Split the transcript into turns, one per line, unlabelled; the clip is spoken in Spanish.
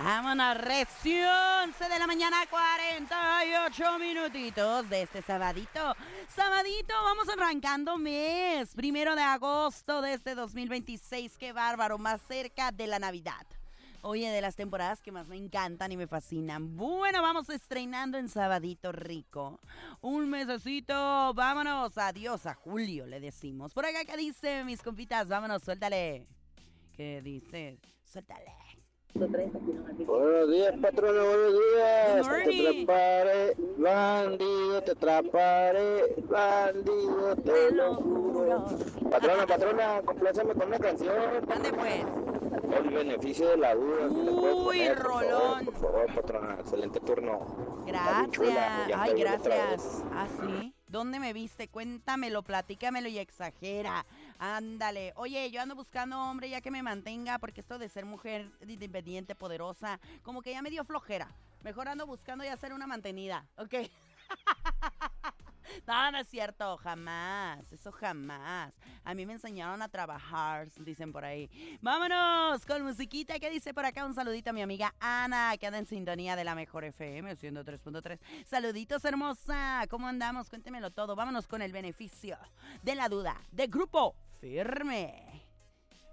Vámonos, recién 11 de la mañana, 48 minutitos de este sabadito. Sabadito, vamos arrancando mes, 1 de agosto de este 2026. Qué bárbaro, más cerca de la Navidad. Oye, de las temporadas que más me encantan y me fascinan. Bueno, vamos estrenando en sabadito rico. Un mesecito, vámonos, adiós a julio, le decimos. Por acá, ¿qué dice, mis compitas? Vámonos, suéltale. ¿Qué dice? Suéltale.
Buenos días, patrona, buenos días. Te atraparé, bandido, te atraparé, bandido, te lo juro. Patrona, compláceme con una canción.
Ande pues.
El beneficio de la duda.
Uy, rolón.
Por favor, patrona, excelente turno.
Gracias. Ay, gracias. ¿Ah, sí? ¿Dónde me viste? Cuéntamelo, platícamelo y exagera. Ándale. Oye, yo ando buscando hombre ya que me mantenga, porque esto de ser mujer independiente, poderosa, como que ya me dio flojera. Mejor ando buscando ya ser una mantenida, ¿ok? No, no es cierto, jamás, eso jamás. A mí me enseñaron a trabajar, dicen por ahí. Vámonos con musiquita. ¿Qué dice por acá? Un saludito a mi amiga Ana, que anda en sintonía de la Mejor FM, 103.3. Saluditos, hermosa. ¿Cómo andamos? Cuéntemelo todo. Vámonos con el beneficio de la duda de Grupo Firme.